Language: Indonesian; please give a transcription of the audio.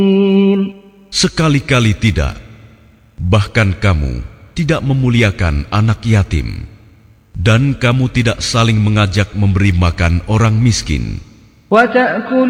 Sekali-kali tidak. Bahkan kamu tidak memuliakan anak yatim, dan kamu tidak saling mengajak memberi makan orang miskin.